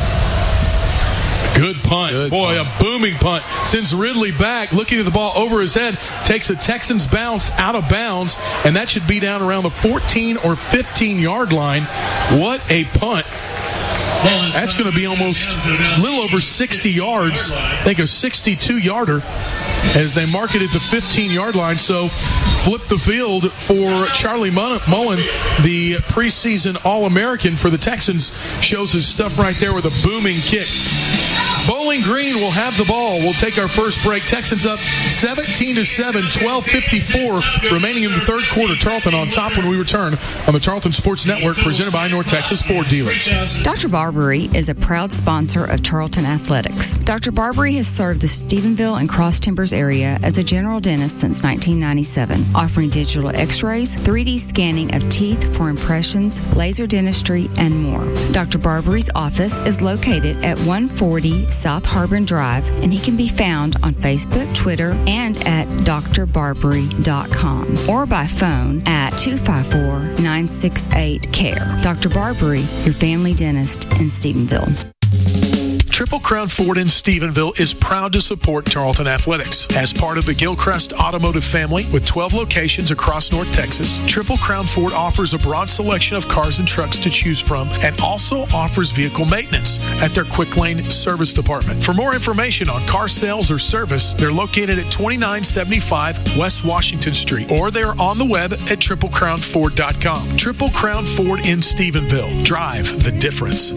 A: Good punt. Good Boy, punt. A booming punt. Sends Ridley back, looking at the ball over his head, takes a Texans bounce out of bounds, and that should be down around the fourteen or fifteen-yard line. What a punt. That's going to be almost a little over sixty yards. I think a sixty-two-yarder as they mark it at the fifteen-yard line. So flip the field for Charlie Mullen, the preseason All-American for the Texans. Shows his stuff right there with a booming kick. Bowling Green will have the ball. We'll take our first break. Texans up seventeen to seven, twelve fifty-four remaining in the third quarter. Tarleton on top when we return on the Tarleton Sports Network, presented by North Texas Ford Dealers.
U: Doctor Barbary is a proud sponsor of Tarleton Athletics. Doctor Barbary has served the Stephenville and Cross Timbers area as a general dentist since nineteen ninety-seven, offering digital x-rays, three D scanning of teeth for impressions, laser dentistry, and more. Doctor Barbary's office is located at one forty South Harbin Drive, and he can be found on Facebook, Twitter, and at d r barbary dot com or by phone at two five four, nine six eight, C A R E. Doctor Barbary, your family dentist in Stephenville.
A: Triple Crown Ford in Stephenville is proud to support Tarleton Athletics. As part of the Gilchrist Automotive family with twelve locations across North Texas, Triple Crown Ford offers a broad selection of cars and trucks to choose from and also offers vehicle maintenance at their Quick Lane Service Department. For more information on car sales or service, they're located at twenty-nine seventy-five West Washington Street, or they're on the web at triple crown ford dot com. Triple Crown Ford in Stephenville. Drive the difference.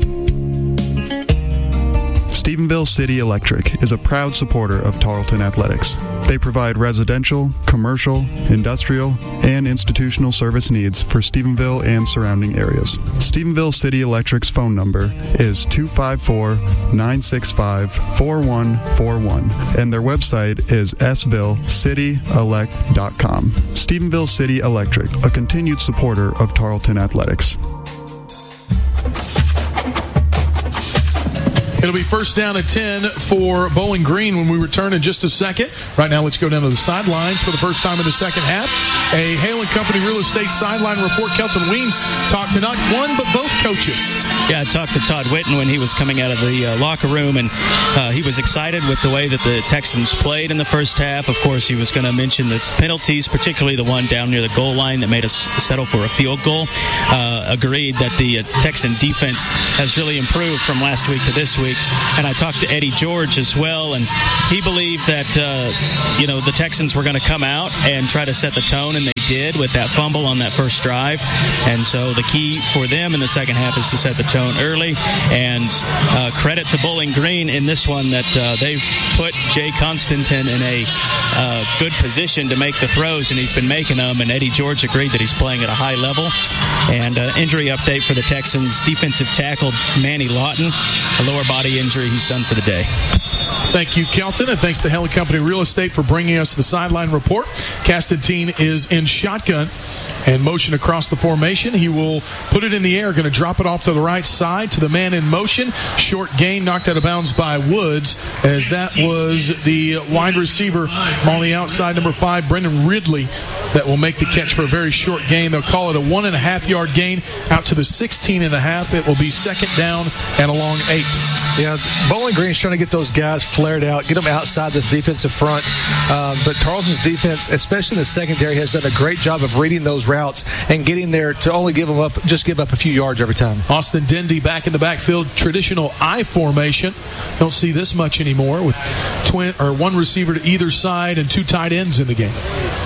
C: Stephenville City Electric is a proud supporter of Tarleton Athletics. They provide residential, commercial, industrial, and institutional service needs for Stephenville and surrounding areas. Stephenville City Electric's phone number is two five four, nine six five, four one four one, and their website is s ville city elect dot com. Stephenville City Electric, a continued supporter of Tarleton Athletics.
A: It'll be first down at ten for Bowling Green when we return in just a second. Right now, let's go down to the sidelines for the first time in the second half. A Hale and Company Real Estate sideline report. Kelton Weems talked to not one but both coaches.
V: Yeah, I talked to Todd Whitten when he was coming out of the uh, locker room, and uh, he was excited with the way that the Texans played in the first half. Of course, he was going to mention the penalties, particularly the one down near the goal line that made us settle for a field goal. Uh, agreed that the uh, Texan defense has really improved from last week to this week. And I talked to Eddie George as well, and he believed that, uh, you know, the Texans were going to come out and try to set the tone, and they did with that fumble on that first drive. And so the key for them in the second half is to set the tone early. And uh, credit to Bowling Green in this one that uh, they've put Jay Constantin in a uh, good position to make the throws, and he's been making them. And Eddie George agreed that he's playing at a high level. And uh, injury update for the Texans: defensive tackle Manny Lawton, a lower body injury. He's done for the day.
A: Thank you, Kelton, and thanks to Hale and Company Real Estate for bringing us the sideline report. Castantine is in shotgun and motion across the formation. He will put it in the air, going to drop it off to the right side to the man in motion. Short gain, knocked out of bounds by Woods, as that was the wide receiver on the outside, number five, Brendan Ridley, that will make the catch for a very short gain. They'll call it a one and a half yard gain out to the sixteen and a half. It will be second down and along eight.
B: Yeah, Bowling Green's trying to get those guys flared out, get them outside this defensive front. Um, but Tarleton's defense, especially in the secondary, has done a great job of reading those routes and getting there to only give them up, just give up a few yards every time.
A: Austin Dendy back in the backfield, traditional I formation. Don't see this much anymore with twin or one receiver to either side and two tight ends in the game.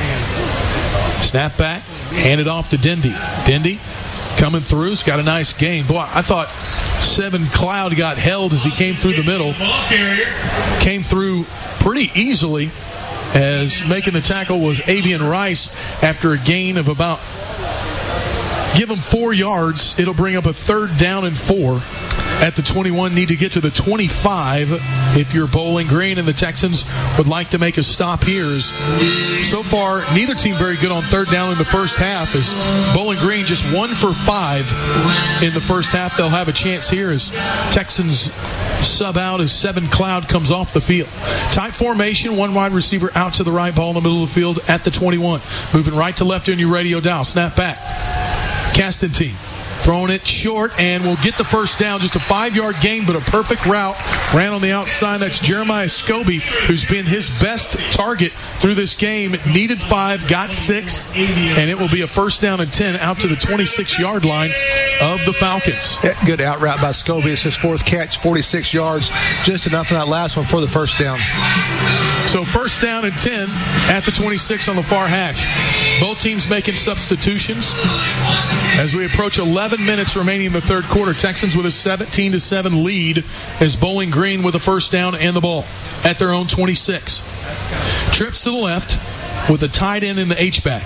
A: Snap back, hand it off to Dendy. Dendy coming through. He's got a nice gain. Boy, I thought Seven Cloud got held as he came through the middle. Came through pretty easily, as making the tackle was Avian Rice after a gain of about, give him four yards. It'll bring up a third down and four at the twenty-one. Need to get to the twenty-five if you're Bowling Green, and the Texans would like to make a stop here. So far, neither team very good on third down in the first half, as Bowling Green just one for five in the first half. They'll have a chance here as Texans sub out as Seven Cloud comes off the field. Tight formation, one wide receiver out to the right, ball in the middle of the field at the twenty-one. Moving right to left in your radio dial. Snap back. Castantine throwing it short, and will get the first down. Just a five-yard gain, but a perfect route. Ran on the outside. That's Jeremiah Scobie, who's been his best target through this game. Needed five, got six, and it will be a first down and ten out to the twenty-six-yard line of the Falcons.
B: Yeah, good out route by Scobie. It's his fourth catch, forty-six yards. Just enough in that last one for the first down.
A: So first down and ten at the twenty-six on the far hash. Both teams making substitutions as we approach eleven minutes remaining in the third quarter. Texans with a seventeen to seven lead as Bowling Green with a first down and the ball at their own twenty-six. Trips to the left with a tight end in the H-back.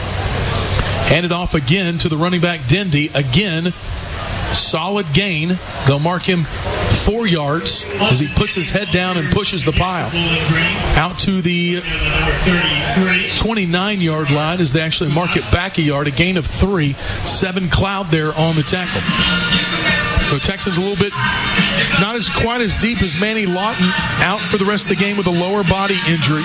A: Handed off again to the running back Dendy. Again, solid gain. They'll mark him four yards as he puts his head down and pushes the pile out to the twenty-nine-yard line as they actually mark it back a yard. A gain of three. Seven Cloud there on the tackle. The Texans a little bit not as quite as deep as Manny Lawton, out for the rest of the game with a lower body injury.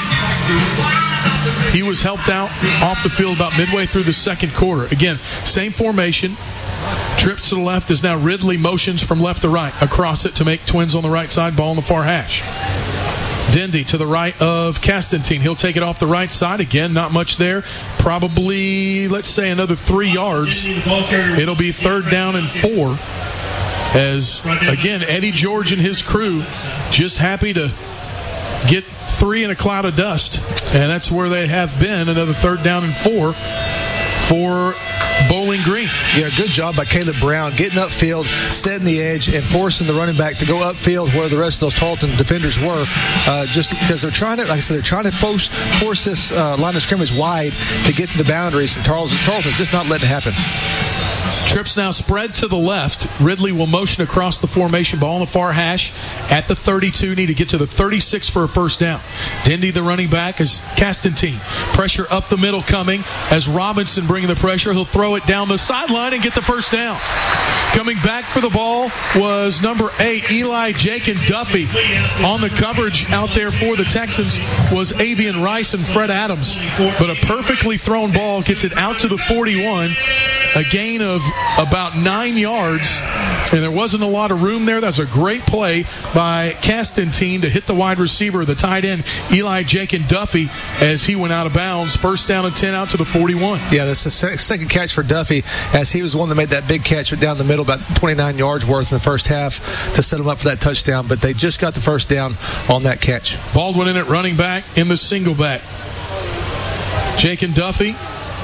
A: He was helped out off the field about midway through the second quarter. Again, same formation. Trips to the left is now Ridley, motions from left to right. Across it to make Twins on the right side, ball on the far hash. Dendy to the right of Castantine. He'll take it off the right side. Again, not much there. Probably, let's say, another three yards. It'll be third down and four. As, again, Eddie George and his crew just happy to get three in a cloud of dust. And that's where they have been. Another third down and four for Bowling Green.
B: Yeah, good job by Caleb Brown getting upfield, setting the edge, and forcing the running back to go upfield where the rest of those Tarleton defenders were. Uh, just because they're trying to, like I said, they're trying to force, force this uh, line of scrimmage wide to get to the boundaries, and Tarleton, Tarleton's just not letting it happen.
A: Trips now spread to the left. Ridley will motion across the formation. Ball on the far hash at the thirty-two. Need to get to the thirty-six for a first down. Dendy, the running back, is Castantine. Pressure up the middle coming as Robinson bringing the pressure. He'll throw it down the sideline and get the first down. Coming back for the ball was number eight, Eli Jacob Duffy. On the coverage out there for the Texans was Avian Rice and Fred Adams. But a perfectly thrown ball gets it out to the forty-one. A gain of about nine yards, and there wasn't a lot of room there. That's a great play by Castantine to hit the wide receiver, the tight end, Eli Jacob Duffy, as he went out of bounds. First down and ten out to the forty-one.
B: Yeah, that's the second catch for Duffy, as he was the one that made that big catch down the middle, about twenty-nine yards worth in the first half to set him up for that touchdown, but they just got the first down on that catch.
A: Baldwin in at running back in the single back. Jacob Duffy.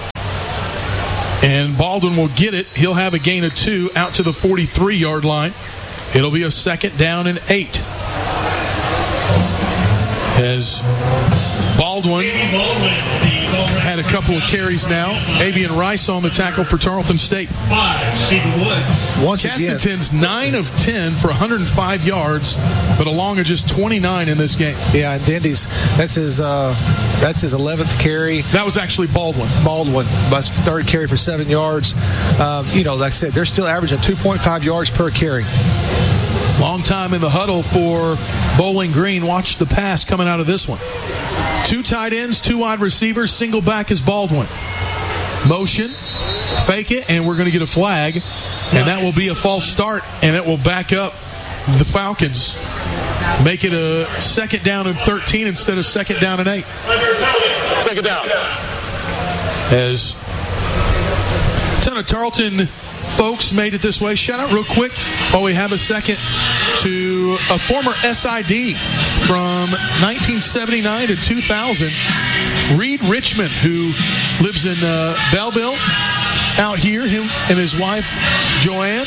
A: And Baldwin will get it. He'll have a gain of two out to the forty-three-yard line. It'll be a second down and eight. As Baldwin had a couple of carries now. Avian Rice on the tackle for Tarleton State.
B: Once again,
A: Castanton's nine of ten for one hundred five yards, but along of just twenty-nine in this game.
B: Yeah, and Dendy's, that's his uh, that's his eleventh carry.
A: That was actually Baldwin.
B: Baldwin, that's third carry for seven yards. Um, you know, like I said, they're still averaging two point five yards per carry.
A: Long time in the huddle for Bowling Green. Watch the pass coming out of this one. Two tight ends, two wide receivers. Single back is Baldwin. Motion, fake it, and we're going to get a flag. And that will be a false start, and it will back up the Falcons. Make it a second down and thirteen instead of second down and eight.
D: Second down.
A: As a ton of Tarleton folks made it this way. Shout out real quick while we have a second to a former S I D from nineteen seventy-nine to two thousand, Reed Richmond, who lives in uh, Belleville out here, him and his wife Joanne.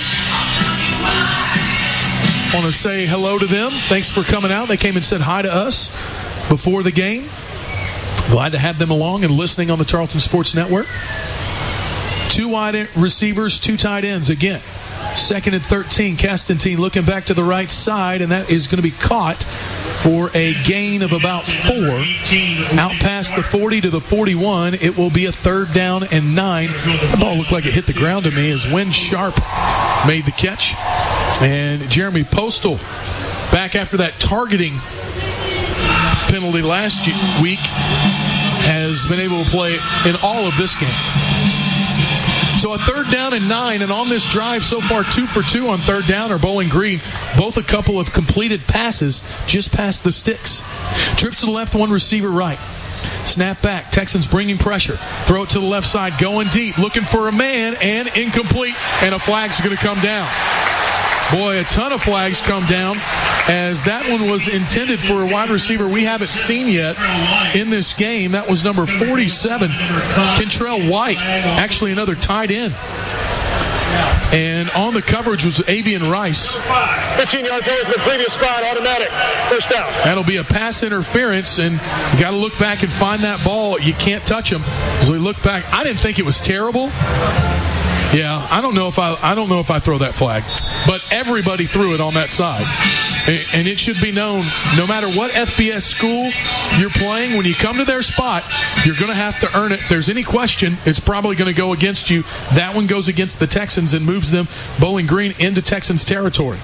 A: Want to say hello to them. Thanks for coming out. They came and said hi to us before the game. Glad to have them along and listening on the Tarleton Sports Network. Two wide receivers, two tight ends again. Second and thirteen. Castantine looking back to the right side, and that is going to be caught for a gain of about four. Out past the forty to the forty-one. It will be a third down and nine. The ball looked like it hit the ground to me as Wynn Sharp made the catch. And Jeremy Postal, back after that targeting penalty last week, has been able to play in all of this game. So a third down and nine, and on this drive so far, two for two on third down are Bowling Green. Both a couple of completed passes just past the sticks. Trips to the left, one receiver right. Snap back. Texans bringing pressure. Throw it to the left side, going deep, looking for a man, and incomplete, and a flag's going to come down. Boy, a ton of flags come down, as that one was intended for a wide receiver we haven't seen yet in this game. That was number forty-seven, Kentrell White, actually another tight end. And on the coverage was Avian Rice.
D: fifteen-yard penalty from the previous spot, automatic. First down.
A: That'll be a pass interference, and you got to look back and find that ball. You can't touch him. As we look back, I didn't think it was terrible. Yeah, I don't know if I I don't know if I throw that flag, but everybody threw it on that side. And it should be known, no matter what F B S school you're playing, when you come to their spot, you're going to have to earn it. If there's any question, it's probably going to go against you. That one goes against the Texans and moves them, Bowling Green, into Texans territory.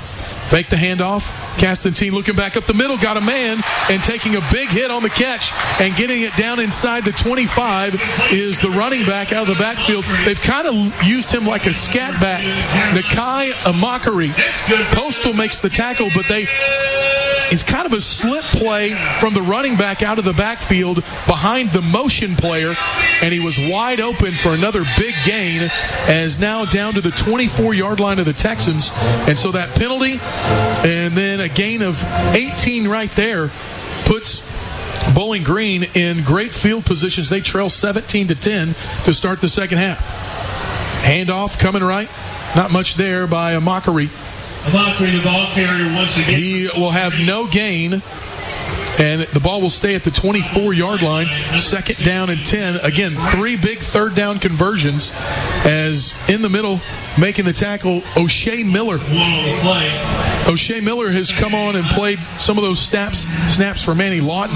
A: Fake the handoff. Castantine looking back up the middle, got a man, and taking a big hit on the catch and getting it down inside the twenty-five is the running back out of the backfield. They've kind of used him like a scat back. Nakai Amakari. Postal makes the tackle, but they... It's kind of a slip play from the running back out of the backfield behind the motion player, and he was wide open for another big gain, as now down to the twenty-four-yard line of the Texans. And so that penalty and then a gain of eighteen right there puts Bowling Green in great field positions. They trail seventeen to ten to start the second half. Handoff coming right. Not much there by Amakari.
F: Amakari, the ball carrier, once again.
A: He will have no gain, and the ball will stay at the twenty-four-yard line. Second down and ten. Again, three big third down conversions, as in the middle, making the tackle, O'Shea Miller. O'Shea Miller has come on and played some of those snaps, snaps for Manny Lawton,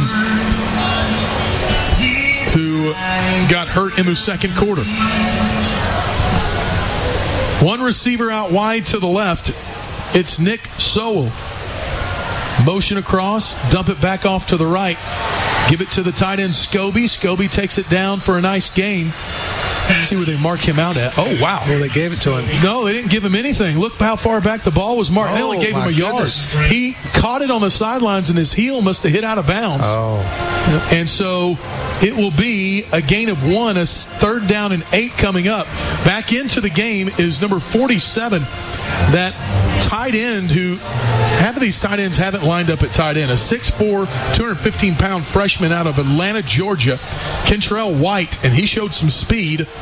A: who got hurt in the second quarter. One receiver out wide to the left. It's Nick Sowell. Motion across, dump it back off to the right. Give it to the tight end, Scobie. Scobie takes it down for a nice gain. Let's see where they mark him out at. Oh, wow.
B: Well, they gave it to him.
A: No, they didn't give him anything. Look how far back the ball was marked.
B: Oh,
A: they only gave him a
B: goodness.
A: yard. He caught it on the sidelines, and his heel must have hit out of bounds.
B: Oh.
A: And so it will be a gain of one, a third down and eight coming up. Back into the game is number forty-seven, that tight end who half of these tight ends haven't lined up at tight end. A six four, two hundred fifteen pound freshman out of Atlanta, Georgia, Kentrell White, and he showed some speed.